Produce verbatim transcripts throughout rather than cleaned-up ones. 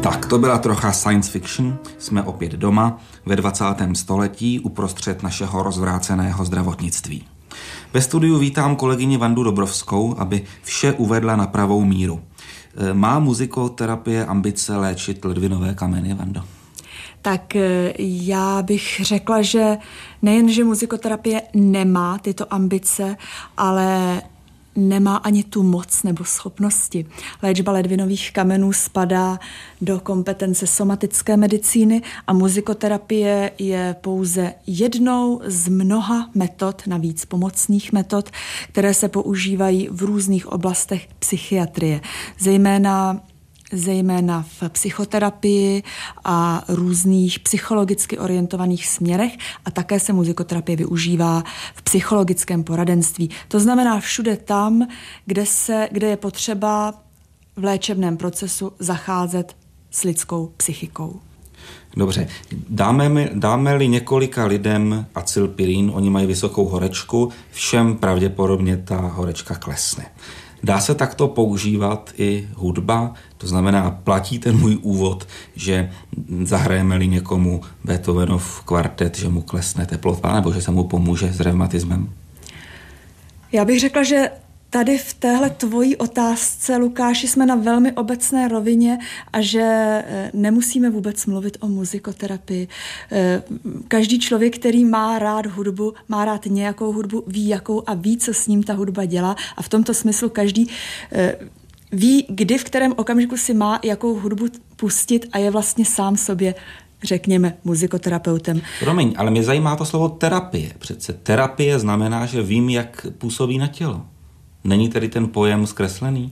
Tak to byla trocha science fiction, jsme opět doma ve dvacátém století uprostřed našeho rozvráceného zdravotnictví. Ve studiu vítám kolegyni Vandu Dobrovskou, aby vše uvedla na pravou míru. Má muzikoterapie ambice léčit ledvinové kameny, Vando? Tak já bych řekla, že nejen, že muzikoterapie nemá tyto ambice, ale nemá ani tu moc nebo schopnosti. Léčba ledvinových kamenů spadá do kompetence somatické medicíny a muzikoterapie je pouze jednou z mnoha metod, navíc pomocných metod, které se používají v různých oblastech psychiatrie, zejména zejména v psychoterapii a různých psychologicky orientovaných směrech a také se muzikoterapie využívá v psychologickém poradenství. To znamená všude tam, kde, se, kde je potřeba v léčebném procesu zacházet s lidskou psychikou. Dobře, dáme, dáme-li několika lidem acylpirín, oni mají vysokou horečku, všem pravděpodobně ta horečka klesne. Dá se takto používat i hudba? To znamená, platí ten můj úvod, že zahrajeme-li někomu Beethovenův kvartet, že mu klesne teplota, nebo že se mu pomůže s revmatismem? Já bych řekla, že tady v téhle tvojí otázce, Lukáši, jsme na velmi obecné rovině a že nemusíme vůbec mluvit o muzikoterapii. Každý člověk, který má rád hudbu, má rád nějakou hudbu, ví jakou a ví, co s ním ta hudba dělá a v tomto smyslu každý ví, kdy, v kterém okamžiku si má jakou hudbu pustit a je vlastně sám sobě, řekněme, muzikoterapeutem. Promiň, ale mě zajímá to slovo terapie. Přece terapie znamená, že vím, jak působí na tělo. Není tedy ten pojem zkreslený?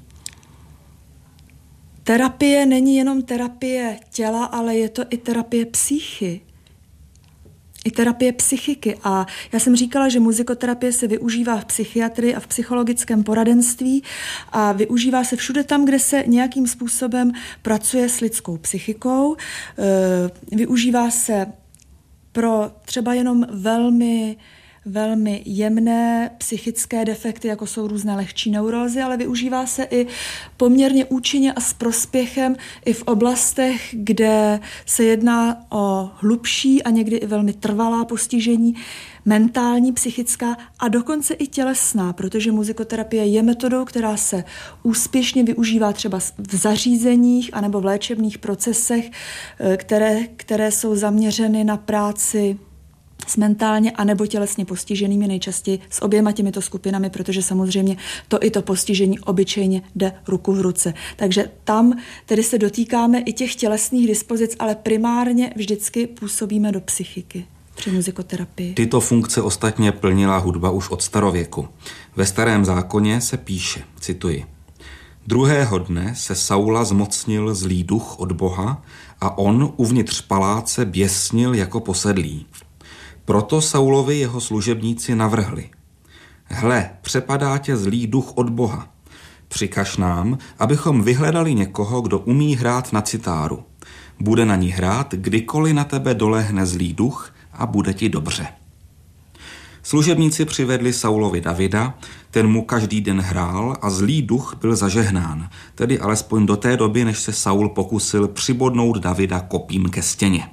Terapie není jenom terapie těla, ale je to i terapie psychy. I terapie psychiky. A já jsem říkala, že muzikoterapie se využívá v psychiatrii a v psychologickém poradenství a využívá se všude tam, kde se nějakým způsobem pracuje s lidskou psychikou. Využívá se pro třeba jenom velmi velmi jemné psychické defekty, jako jsou různé lehčí neurózy, ale využívá se i poměrně účinně a s prospěchem i v oblastech, kde se jedná o hlubší a někdy i velmi trvalá postižení, mentální, psychická a dokonce i tělesná, protože muzikoterapie je metodou, která se úspěšně využívá třeba v zařízeních anebo v léčebných procesech, které, které jsou zaměřeny na práci s mentálně anebo tělesně postiženými, nejčastěji s oběma těmito skupinami, protože samozřejmě to i to postižení obyčejně jde ruku v ruce. Takže tam tedy se dotýkáme i těch tělesných dispozic, ale primárně vždycky působíme do psychiky při muzikoterapii. Tyto funkce ostatně plnila hudba už od starověku. Ve Starém zákoně se píše, cituji: Druhého dne se Saula zmocnil zlý duch od Boha a on uvnitř paláce běsnil jako posedlý. Proto Saulovi jeho služebníci navrhli: Hle, přepadá tě zlý duch od Boha. Přikaž nám, abychom vyhledali někoho, kdo umí hrát na citáru. Bude na ní hrát, kdykoliv na tebe dolehne zlý duch a bude ti dobře. Služebníci přivedli Saulovi Davida, ten mu každý den hrál a zlý duch byl zažehnán, tedy alespoň do té doby, než se Saul pokusil přibodnout Davida kopím ke stěně.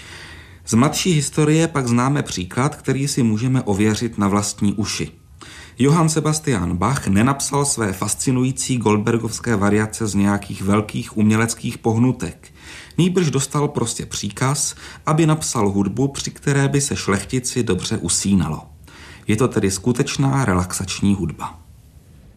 Z mladší historie pak známe příklad, který si můžeme ověřit na vlastní uši. Johann Sebastian Bach nenapsal své fascinující goldbergovské variace z nějakých velkých uměleckých pohnutek. Nýbrž dostal prostě příkaz, aby napsal hudbu, při které by se šlechtici dobře usínalo. Je to tedy skutečná relaxační hudba.